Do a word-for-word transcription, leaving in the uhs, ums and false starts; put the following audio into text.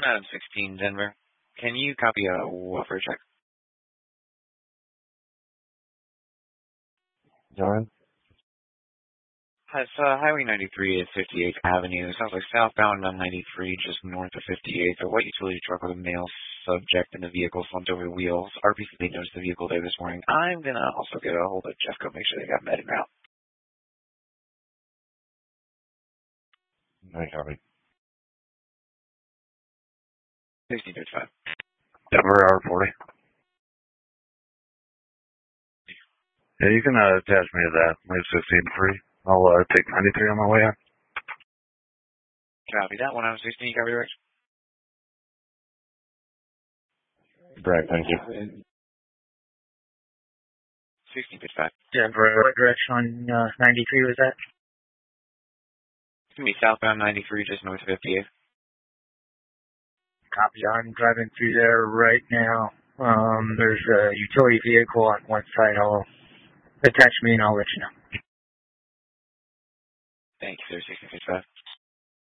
nine sixteen Denver. Can you copy a welfare check? John? It's uh, Highway ninety-three at fifty-eighth Avenue. Sounds like southbound on ninety-three, just north of fifty-eighth. A white utility truck with a male subject in the vehicle slumped over the wheels. R P C noticed the vehicle there this morning. I'm going to also get a hold of Jeffco, make sure they got med route. I copy. sixteen fifty-five. Denver, R forty. Yeah, you can uh, attach me to that. My sixteen free. I'll uh, take ninety-three on my way out. Copy that. one nine sixteen, you copy, Rex? Great, thank you. sixteen fifty-five. Denver, what direction on uh, ninety-three was that? It's going to be southbound ninety-three, just north of fifty-eighth. Copy. I'm driving through there right now. Um, there's a utility vehicle on one side. I'll attach me and I'll let you know. Thank you, sir. sixteen fifty-five.